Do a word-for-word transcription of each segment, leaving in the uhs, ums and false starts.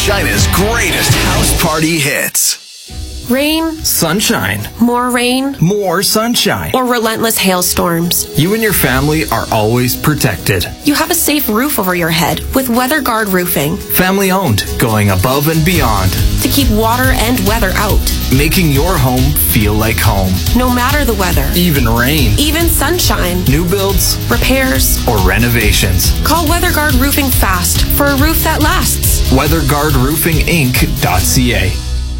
China's greatest house party hits. Rain, sunshine, more rain, more sunshine, or relentless hailstorms. You and your family are always protected. You have a safe roof over your head with WeatherGuard Roofing. Family owned, going above and beyond to keep water and weather out. Making your home feel like home. No matter the weather. Even rain. Even sunshine. New builds. Repairs. Or renovations. Call WeatherGuard Roofing fast for a roof that lasts. weather guard roofing inc dot c a.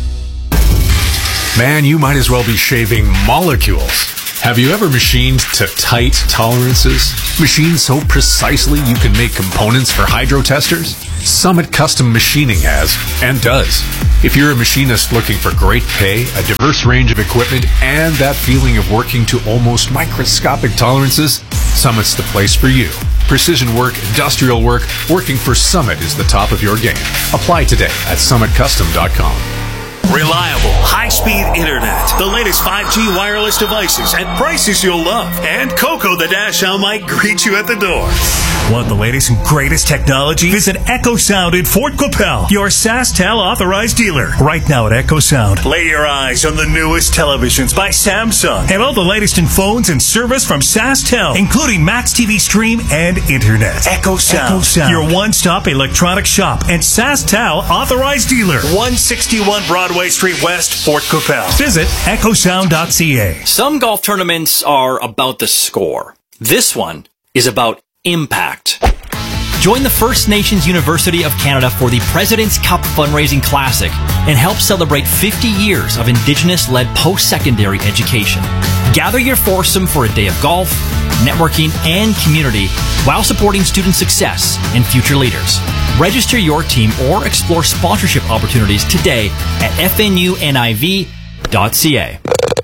Man, you might as well be shaving molecules. Have you ever machined to tight tolerances? Machined so precisely you can make components for hydro testers? Summit Custom Machining has, and does. If you're a machinist looking for great pay, a diverse range of equipment, and that feeling of working to almost microscopic tolerances, Summit's the place for you. Precision work, industrial work, working for Summit is the top of your game. Apply today at summit custom dot com. Reliable, high-speed internet, the latest five G wireless devices at prices you'll love, and Coco the Dash Hound might greet you at the door. Want the latest and greatest technology? Visit Echo Sound in Fort Qu'Appelle, your SaskTel authorized dealer. Right now at Echo Sound, lay your eyes on the newest televisions by Samsung and all the latest in phones and service from SaskTel, including Max T V Stream and Internet. Echo Sound, Echo Sound, your one-stop electronic shop and SaskTel authorized dealer. one sixty-one Broadway Street West, Fort Qu'Appelle. Visit echo sound dot c a. Some golf tournaments are about the score. This one is about impact. Join the First Nations University of Canada for the President's Cup Fundraising Classic and help celebrate fifty years of Indigenous-led post-secondary education. Gather your foursome for a day of golf, networking, and community while supporting student success and future leaders. Register your team or explore sponsorship opportunities today at f n u n i v dot c a.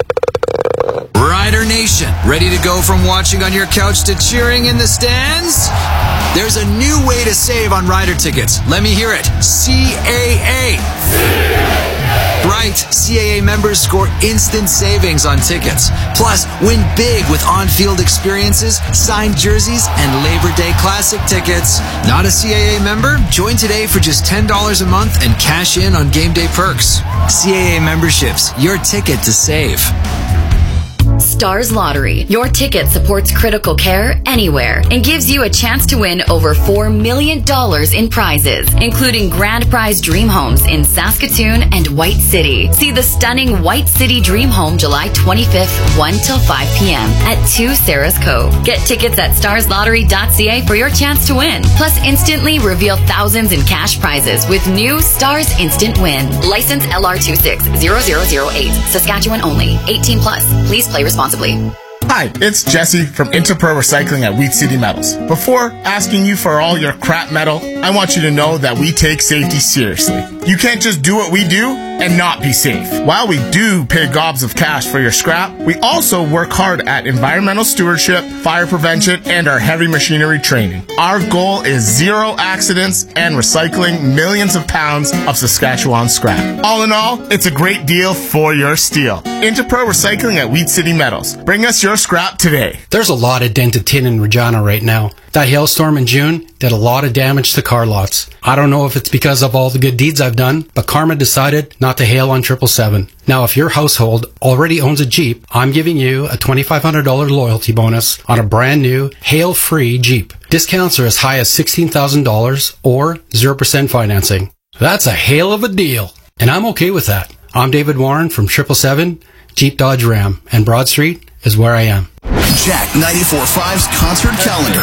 Rider Nation, ready to go from watching on your couch to cheering in the stands? There's a new way to save on Rider tickets. Let me hear it. C A A. Right, C A A members score instant savings on tickets. Plus, win big with on-field experiences, signed jerseys, and Labor Day Classic tickets. Not a C A A member? Join today for just ten dollars a month and cash in on game day perks. C A A memberships, your ticket to save. Stars Lottery. Your ticket supports critical care anywhere and gives you a chance to win over four million dollars in prizes, including grand prize dream homes in Saskatoon and White City. See the stunning White City Dream Home July twenty-fifth, one till five p.m. at two Sarah's Cove. Get tickets at stars lottery dot c a for your chance to win. Plus, instantly reveal thousands in cash prizes with new Stars Instant Win. License L R two six zero zero zero eight. Saskatchewan only. eighteen plus. Please play responsibly. Hi, it's Jesse from Interpro Recycling at Wheat City Metals. Before asking you for all your crap metal, I want you to know that we take safety seriously. You can't just do what we do and not be safe. While we do pay gobs of cash for your scrap, we also work hard at environmental stewardship, fire prevention, and our heavy machinery training. Our goal is zero accidents and recycling millions of pounds of Saskatchewan scrap. All in all, it's a great deal for your steel. Interpro Recycling at Wheat City Metals. Bring us your scrap today. There's a lot of dented tin in Regina right now. That hailstorm in June did a lot of damage to car lots. I don't know if it's because of all the good deeds I've done, but karma decided not to hail on triple seven. Now, if your household already owns a Jeep, I'm giving you a twenty-five hundred dollars loyalty bonus on a brand new hail-free Jeep. Discounts are as high as sixteen thousand dollars or zero percent financing. That's a hail of a deal, and I'm okay with that. I'm David Warren from triple seven Jeep Dodge Ram, and Broad Street is where I am. Jack ninety-four point five's concert calendar.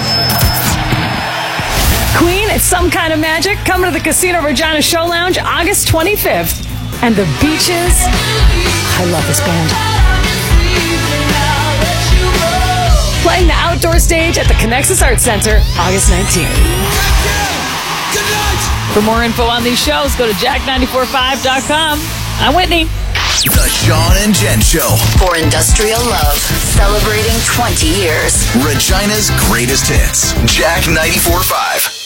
Queen, It's Some Kind of Magic, coming to the Casino Regina Show Lounge August twenty-fifth. And the Beaches. I love this band. Playing the outdoor stage at the Connexus Arts Center August nineteenth. For more info on these shows, go to jack nine four five dot com. I'm Whitney. The Sean and Jen Show. For industrial love, celebrating twenty years. Regina's greatest hits. Jack ninety-four point five.